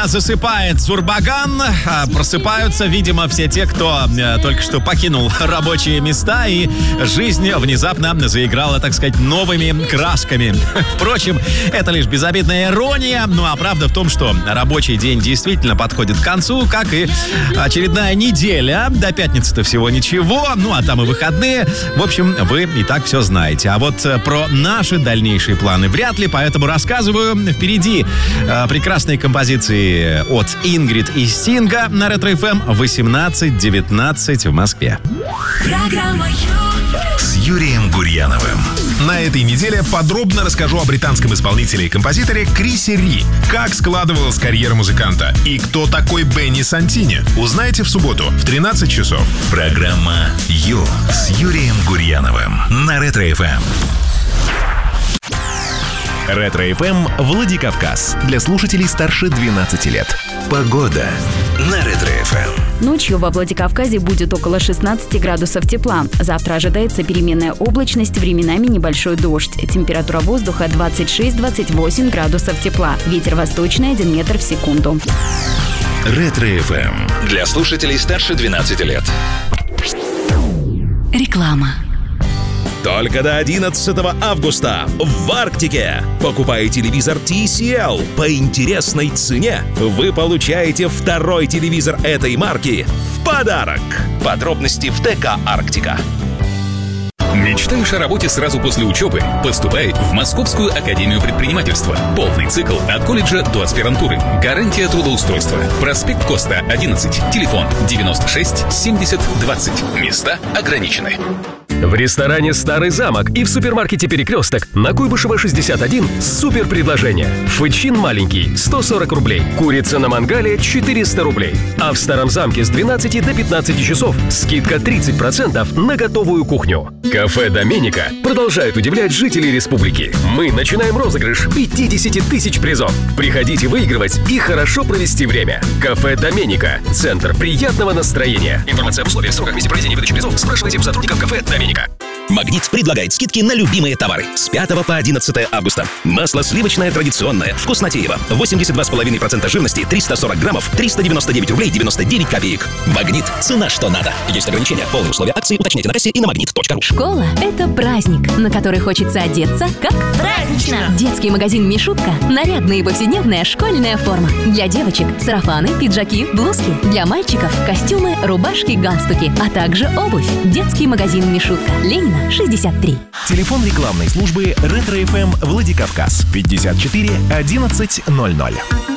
дня засыпает Зурбаган, а просыпаются, видимо, все те, кто только что покинул рабочие места, и жизнь внезапно заиграла, так сказать, новыми красками. Впрочем, это лишь безобидная ирония, ну а правда в том, что рабочий день действительно подходит к концу, как и очередная неделя. До пятницы-то всего ничего, ну а там и выходные. В общем, вы и так все знаете. А вот про наши дальнейшие планы вряд ли, поэтому рассказываю. Впереди прекрасные композиции от Ингрид и Стинга на Ретро-ФМ 18:19 в Москве. Программа с Юрием Гурьяновым. На этой неделе подробно расскажу о британском исполнителе и композиторе Крисе Ри. Как складывалась карьера музыканта и кто такой Бенни Сантини, узнаете в субботу в 13 часов. Программа Ю с Юрием Гурьяновым на Ретро-ФМ. Ретро-ФМ Владикавказ. Для слушателей старше 12 лет. Погода на Ретро-ФМ. Ночью во Владикавказе будет около 16 градусов тепла. Завтра ожидается переменная облачность, временами небольшой дождь. Температура воздуха 26-28 градусов тепла. Ветер восточный 1 метр в секунду. Ретро-ФМ. Для слушателей старше 12 лет. Реклама. Только до 11 августа в Арктике. Покупая телевизор TCL по интересной цене, вы получаете второй телевизор этой марки в подарок. Подробности в ТК «Арктика». Мечтаешь о работе сразу после учебы? Поступай в Московскую академию предпринимательства. Полный цикл от колледжа до аспирантуры. Гарантия трудоустройства. Проспект Коста, 11. Телефон 96 70 20. Места ограничены. В ресторане «Старый замок» и в супермаркете «Перекресток» на Куйбышева 61 супер предложение. Фычин маленький – 140 рублей. Курица на мангале – 400 рублей. А в Старом замке с 12 до 15 часов скидка 30% на готовую кухню. Кафе «Доменика» продолжает удивлять жителей республики. Мы начинаем розыгрыш 50 тысяч призов. Приходите выигрывать и хорошо провести время. Кафе «Доменика» – центр приятного настроения. Информация об условиях, сроках, месте проведения и выдачи призов спрашивайте у сотрудников кафе «Доменика». Магнит предлагает скидки на любимые товары с 5 по 11 августа. Масло сливочное традиционное Вкуснотеево. 82,5% жирности, 340 граммов, 399 рублей 99 копеек. Магнит. Цена что надо. Есть ограничения. Полные условия акции уточняйте на кассе и на магнит.ру. Школа – это праздник, на который хочется одеться как празднично. Детский магазин «Мишутка» – нарядная и повседневная школьная форма. Для девочек – сарафаны, пиджаки, блузки. Для мальчиков – костюмы, рубашки, галстуки, а также обувь. Детский магазин «Мишутка». Ленина, 63. Телефон рекламной службы Ретро-ФМ Владикавказ 54 11 00.